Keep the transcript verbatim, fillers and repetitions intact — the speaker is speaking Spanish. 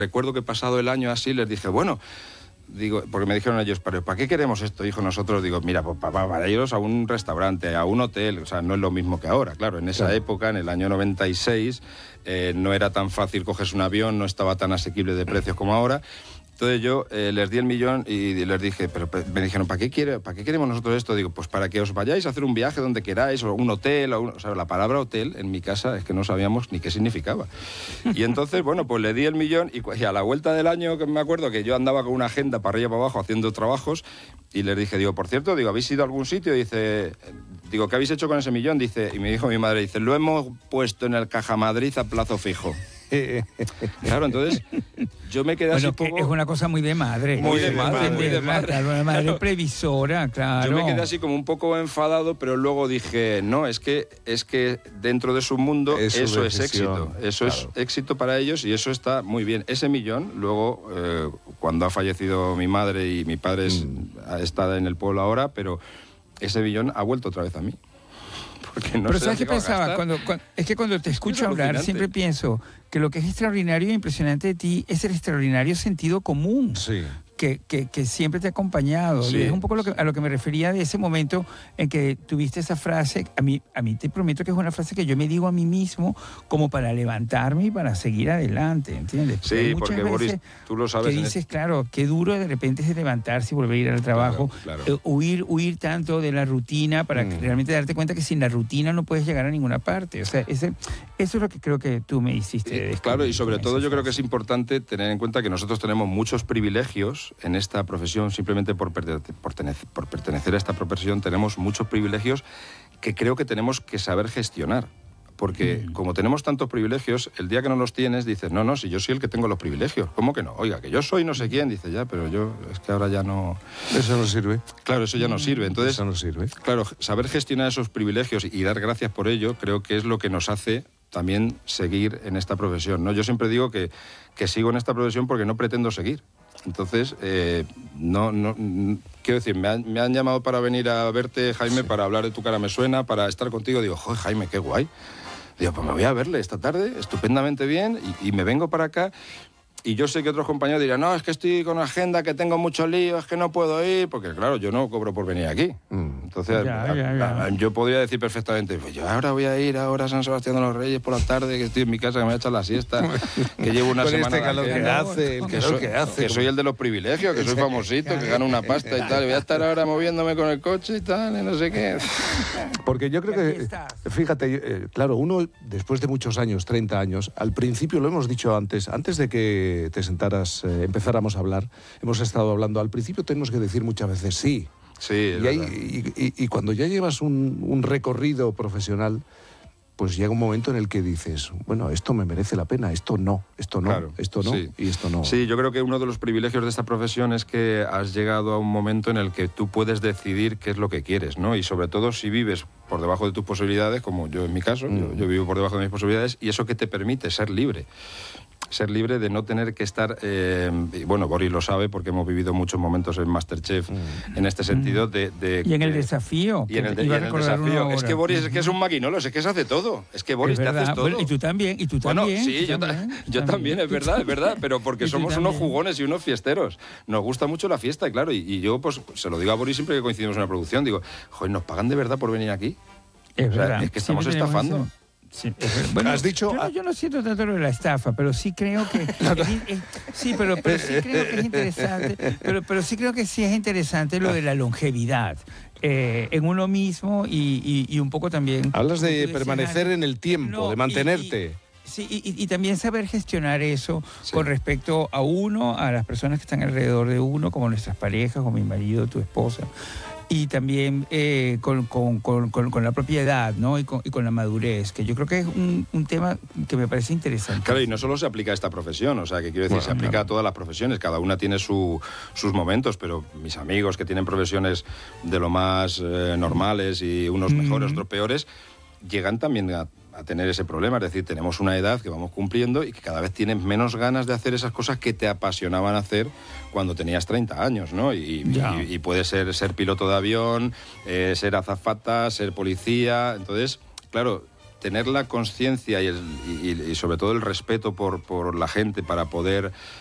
Recuerdo que pasado el año así les dije, bueno, digo, porque me dijeron ellos, pero ¿para qué queremos esto, hijo? Nosotros, digo, mira, pues para, para iros a un restaurante, a un hotel, o sea, no es lo mismo que ahora, claro, en esa claro. época, en el año noventa y seis, eh, no era tan fácil cogerse un avión, no estaba tan asequible de precios como ahora. Entonces yo eh, les di el millón y les dije, pero, pero me dijeron, ¿para qué, quiere, ¿para qué queremos nosotros esto? Digo, pues para que os vayáis a hacer un viaje donde queráis, o un hotel, o, un, o sea, la palabra hotel en mi casa es que no sabíamos ni qué significaba. Y entonces, bueno, pues le di el millón y, y a la vuelta del año, que me acuerdo que yo andaba con una agenda para arriba y para abajo haciendo trabajos, y les dije, digo, por cierto, digo, ¿habéis ido a algún sitio? Dice, digo, ¿qué habéis hecho con ese millón? Dice, y me dijo mi madre, dice, lo hemos puesto en el Caja Madrid a plazo fijo. Claro, entonces yo me quedé bueno, así poco... Es una cosa muy de madre. Muy de madre, muy de madre. Claro, una madre claro. previsora, claro. Yo me quedé así como un poco enfadado, pero luego dije, no, es que, es que dentro de su mundo es eso su es éxito. Eso claro. es éxito para ellos y eso está muy bien. Ese millón, luego, eh, cuando ha fallecido mi madre y mi padre es, mm. está en el pueblo ahora, pero ese millón ha vuelto otra vez a mí. No pero ¿sabes qué pensaba? Cuando, cuando, es que cuando te escucho hablar siempre pienso que lo que es extraordinario e impresionante de ti es el extraordinario sentido común. Sí. Que, que, que siempre te ha acompañado. Sí. Y es un poco lo que, a lo que me refería de ese momento en que tuviste esa frase. A mí, a mí te prometo que es una frase que yo me digo a mí mismo como para levantarme y para seguir adelante, ¿entiendes? Sí, porque Boris, tú lo sabes. Que dices, este... claro, qué duro de repente es levantarse y volver a ir al trabajo. Claro, claro. Eh, huir, huir tanto de la rutina para mm. realmente darte cuenta que sin la rutina no puedes llegar a ninguna parte. O sea, ese, eso es lo que creo que tú me hiciste. Eh, claro, y sobre todo yo creo que es importante tener en cuenta que nosotros tenemos muchos privilegios en esta profesión, simplemente por, por, por pertenecer a esta profesión, tenemos muchos privilegios que creo que tenemos que saber gestionar. Porque mm. como tenemos tantos privilegios, el día que no los tienes, dices, no, no, si yo soy el que tengo los privilegios. ¿Cómo que no? Oiga, que yo soy no sé quién. Dice, ya, pero yo, es que ahora ya no... Eso no sirve. Claro, eso ya no sirve. Entonces, eso no sirve. Claro, saber gestionar esos privilegios y dar gracias por ello, creo que es lo que nos hace también seguir en esta profesión, ¿no? Yo siempre digo que, que sigo en esta profesión porque no pretendo seguir. Entonces, eh, no, no, quiero decir, me han, me han llamado para venir a verte, Jaime, sí. para hablar de Tu cara me suena, para estar contigo. Digo, joder, Jaime, qué guay. Digo, pues me voy a verle esta tarde, estupendamente bien, y, y me vengo para acá. Y yo sé que otros compañeros dirán, no, es que estoy con agenda, que tengo mucho lío, es que no puedo ir, porque claro, yo no cobro por venir aquí. Mm. Entonces, ya, ya, ya. yo podría decir perfectamente, pues yo ahora voy a ir ahora a San Sebastián de los Reyes por la tarde, que estoy en mi casa, que me voy a echar la siesta, que llevo una con semana... Este calor que hace, el que, calor soy, que hace. Que soy el de los privilegios, que soy famosito, que gano una pasta y tal, voy a estar ahora moviéndome con el coche y tal, y no sé qué. Porque yo creo que, fíjate, eh, claro, uno después de muchos años, treinta años, al principio, lo hemos dicho antes, antes de que te sentaras Eh, empezáramos a hablar, hemos estado hablando, al principio tenemos que decir muchas veces sí. Sí, y, hay, y, y, y cuando ya llevas un, un recorrido profesional, pues llega un momento en el que dices, bueno, esto me merece la pena, esto no, esto no, claro, esto no, sí. y esto no. Sí, yo creo que uno de los privilegios de esta profesión es que has llegado a un momento en el que tú puedes decidir qué es lo que quieres, ¿no? Y sobre todo si vives por debajo de tus posibilidades, como yo en mi caso, mm. yo, yo vivo por debajo de mis posibilidades, y eso que te permite ser libre. Ser libre de no tener que estar... Eh, y bueno, Boris lo sabe porque hemos vivido muchos momentos en Masterchef mm. en este sentido de... de y en que, el desafío. Y en el, de, y en el desafío. Es que Boris es que es un maquinolo, es que se hace todo. Es que Boris es te haces todo. Y tú también, y tú bueno, también. sí, yo también, también, yo también, es verdad, es verdad, pero porque somos unos jugones y unos fiesteros. Nos gusta mucho la fiesta, claro, y, y yo pues se lo digo a Boris siempre que coincidimos en una producción, digo, joder, ¿nos pagan de verdad por venir aquí? Es o sea, verdad. es que estamos estafando. Eso. Sí, bueno, has dicho... Yo no, yo no siento tanto lo de la estafa, pero sí creo que... es, es, sí, pero, pero sí creo que es interesante, pero, pero sí creo que sí es interesante lo de la longevidad. Eh, en uno mismo y, y, y un poco también... Hablas de permanecer en el tiempo, no, de mantenerte. Y, y, sí, y, y también saber gestionar eso sí. con respecto a uno, a las personas que están alrededor de uno, como nuestras parejas, como mi marido, tu esposa. Y también eh, con, con, con, con la propiedad, ¿no? Y con, y con la madurez, que yo creo que es un, un tema que me parece interesante. Claro, y no solo se aplica a esta profesión, o sea, que quiero decir, bueno, se aplica claro. a todas las profesiones, cada una tiene su, sus momentos, pero mis amigos que tienen profesiones de lo más eh, normales y unos mejores, mm. otros peores, llegan también a, a tener ese problema, es decir, tenemos una edad que vamos cumpliendo y que cada vez tienes menos ganas de hacer esas cosas que te apasionaban hacer cuando tenías treinta años, ¿no? Y, y, y puede ser ser piloto de avión, eh, ser azafata, ser policía, entonces, claro, tener la conciencia y, y, y sobre todo el respeto por, por la gente para poder